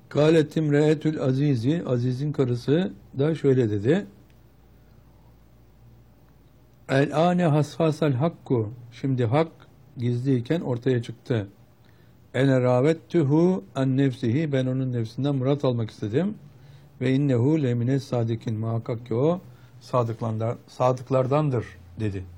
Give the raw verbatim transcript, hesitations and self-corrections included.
Kâlet imre'etül azizi, Aziz'in karısı da şöyle dedi. El âne hassasel hakku, şimdi hak gizliyken ortaya çıktı. Ene râvettuhu an nefsihi, ben onun nefsinden murat almak istedim. Ve innehu lemine sadikin, muhakkak ki o sadıklardan, sadıklardandır dedi.